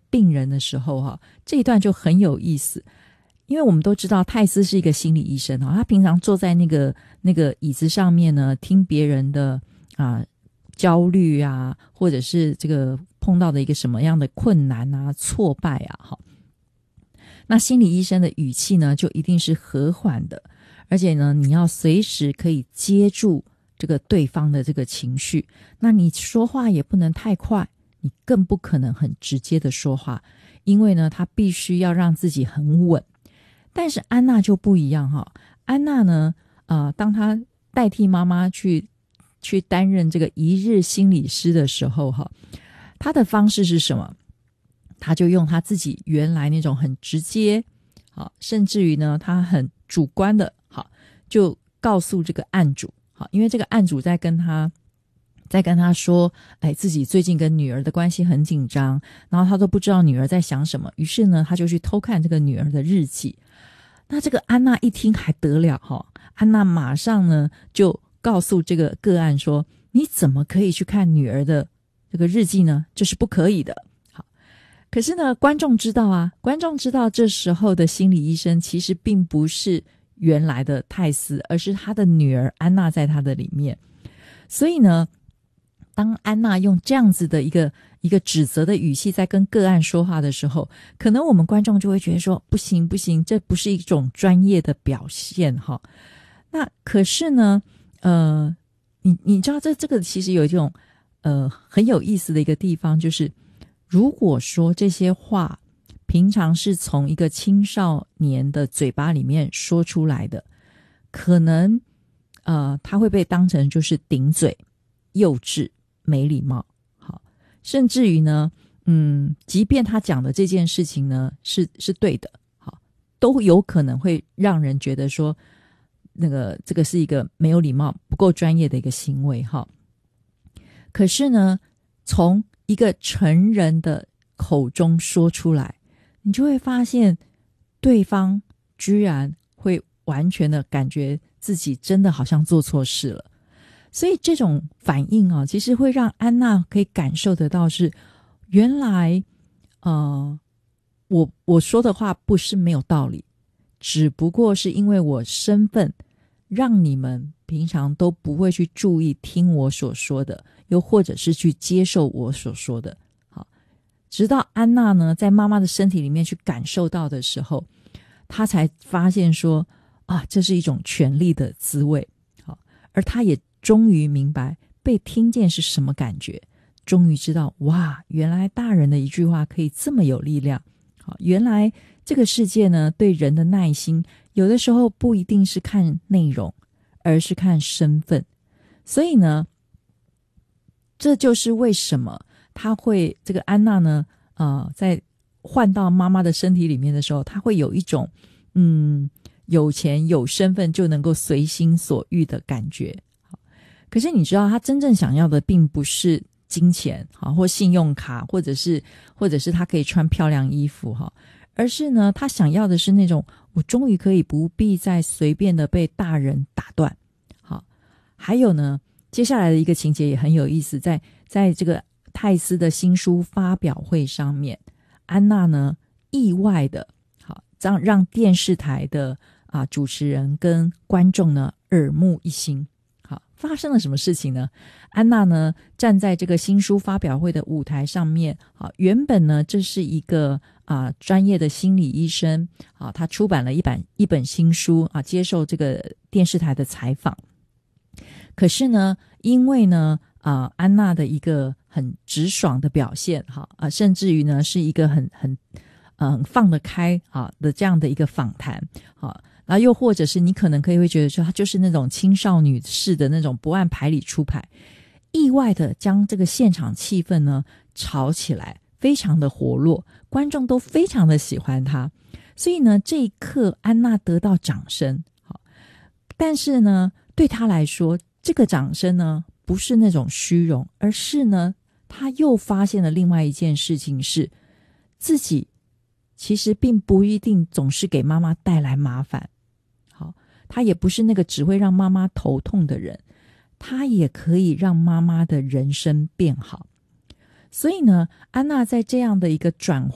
病人的时候这一段就很有意思。因为我们都知道泰斯是一个心理医生他平常坐在那个椅子上面呢，听别人的焦虑或者是这个碰到的一个什么样的困难挫败那心理医生的语气呢就一定是和缓的，而且呢你要随时可以接住这个对方的这个情绪，那你说话也不能太快，你更不可能很直接的说话，因为呢他必须要让自己很稳。但是安娜就不一样安娜呢当她代替妈妈去担任这个一日心理师的时候她的方式是什么？她就用她自己原来那种很直接甚至于呢她很主观的就告诉这个案主因为这个案主在跟她说自己最近跟女儿的关系很紧张，然后她都不知道女儿在想什么，于是呢她就去偷看这个女儿的日记。那这个安娜一听还得了安娜马上呢就告诉这个个案说，你怎么可以去看女儿的这个日记呢？这是不可以的。好，可是呢观众知道这时候的心理医生其实并不是原来的泰斯，而是他的女儿安娜在他的里面。所以呢当安娜用这样子的一个指责的语气在跟个案说话的时候，可能我们观众就会觉得说，不行，这不是一种专业的表现那可是呢你知道这个其实有一种很有意思的一个地方，就是如果说这些话平常是从一个青少年的嘴巴里面说出来的，可能他会被当成就是顶嘴、幼稚、没礼貌甚至于呢即便他讲的这件事情呢是对的都有可能会让人觉得说这个是一个没有礼貌、不够专业的一个行为可是呢从一个成人的口中说出来，你就会发现对方居然会完全的感觉自己真的好像做错事了。所以这种反应其实会让安娜可以感受得到是，原来我说的话不是没有道理，只不过是因为我身份让你们平常都不会去注意听我所说的，又或者是去接受我所说的。好，直到安娜呢在妈妈的身体里面去感受到的时候，她才发现说这是一种权力的滋味。好，而她也终于明白被听见是什么感觉，终于知道哇，原来大人的一句话可以这么有力量。好，原来这个世界呢对人的耐心有的时候不一定是看内容，而是看身份。所以呢这就是为什么他会这个安娜呢在换到妈妈的身体里面的时候，他会有一种有钱有身份就能够随心所欲的感觉。可是你知道他真正想要的并不是金钱或信用卡，或者是他可以穿漂亮衣服而是呢他想要的是那种我终于可以不必再随便的被大人打断。好，还有呢接下来的一个情节也很有意思，在这个泰斯的新书发表会上面，安娜呢意外的让电视台的主持人跟观众呢耳目一新。好，发生了什么事情呢？安娜呢站在这个新书发表会的舞台上面原本呢这是一个专业的心理医生他出版了一本新书接受这个电视台的采访。可是呢因为呢安娜的一个很直爽的表现甚至于呢是一个很放得开的这样的一个访谈然后又或者是你可能可以会觉得说她就是那种青少女式的那种不按牌理出牌，意外的将这个现场气氛呢炒起来，非常的活络，观众都非常的喜欢她。所以呢这一刻安娜得到掌声但是呢对她来说这个掌声呢不是那种虚荣，而是呢她又发现了另外一件事情，是自己其实并不一定总是给妈妈带来麻烦。好，她也不是那个只会让妈妈头痛的人，她也可以让妈妈的人生变好。所以呢安娜在这样的一个转